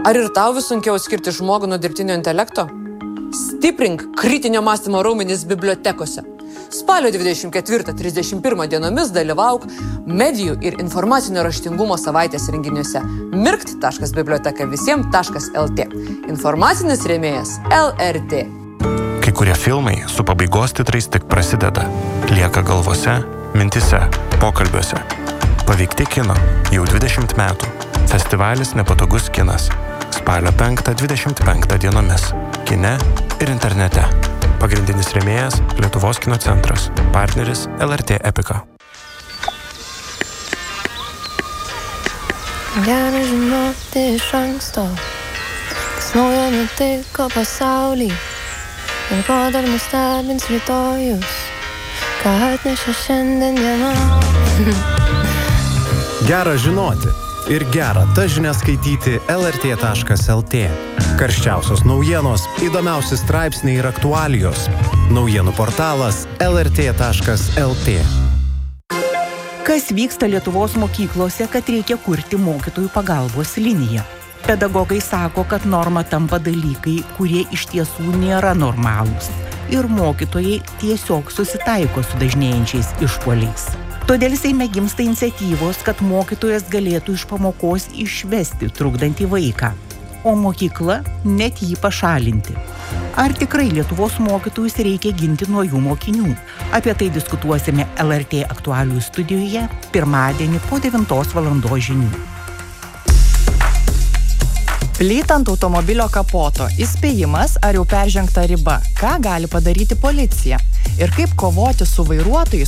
Ar ir tau vis sunkiau skirti žmogų nuo dirbtinio intelekto? Stiprink kritinio mąstymo raumenis bibliotekose. Spalio 24-31 dienomis dalyvauk medijų ir informacinio raštingumo savaitės renginiuose mirkt.bibliotekavisiem.lt. Informacinis rėmėjas LRT. Kai kurie filmai su pabaigos titrais tik prasideda. Lieka galvose, mintise, pokalbiuose. Paveikti kino jau 20 metų. Festivalis Nepatogus kinas. Spalio 5-25 dienomis. Kine ir internete. Pagrindinis rėmėjas Lietuvos kino centras. Partneris LRT Epika. Gera žinoti iš anksto, kas naujo nutiko pasauly ir ko dar nustebins rytojus, ką atnešė šiandien diena. Gera žinoti ir gera tas žinias skaityti lrt.lt. Karščiausios naujienos, įdomiausi straipsniai ir aktualijos. Naujienų portalas lrt.lt. Kas vyksta Lietuvos mokyklose, kad reikia kurti mokytojų pagalbos liniją? Pedagogai sako, kad norma tampa dalykai, kurie iš tiesų nėra normalūs. Ir mokytojai tiesiog susitaiko su dažnėjančiais išpuoliais. Todėl Seime gimsta iniciatyvos, kad mokytojas galėtų iš pamokos išvesti trukdantį vaiką, o mokykla net jį pašalinti. Ar tikrai Lietuvos mokytojus reikia ginti nuo jų mokinių? Apie tai diskutuosime LRT aktualijų studijoje pirmadienį po 9 valandos žinių. Plytant automobilio kapoto, įspėjimas, ar jau peržengta riba, ką gali padaryti policija ir kaip kovoti su vairuotojais,